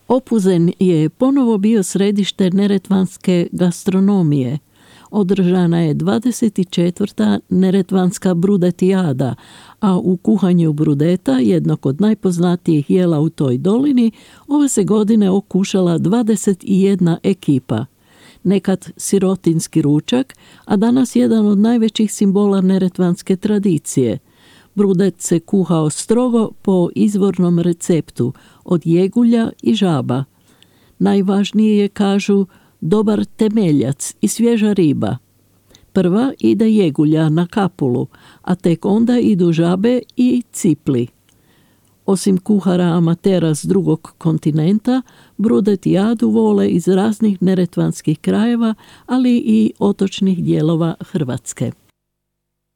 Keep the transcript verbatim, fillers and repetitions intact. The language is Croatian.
Opuzen je ponovo bio središte neretvanske gastronomije. Održana je dvadeset četvrta neretvanska brudetijada, a u kuhanju brudeta, jednog od najpoznatijih jela u toj dolini, ova se godine okušala dvadeset jedna ekipa. Nekad sirotinski ručak, a danas jedan od najvećih simbola neretvanske tradicije. Brudet se kuhao strogo po izvornom receptu, od jegulja i žaba. Najvažnije je, kažu, dobar temeljac i svježa riba. Prva ide jegulja na kapulu, a tek onda idu žabe i cipli. Osim kuhara amatera s drugog kontinenta, brudetijadu vole iz raznih neretvanskih krajeva, ali i otočnih dijelova Hrvatske.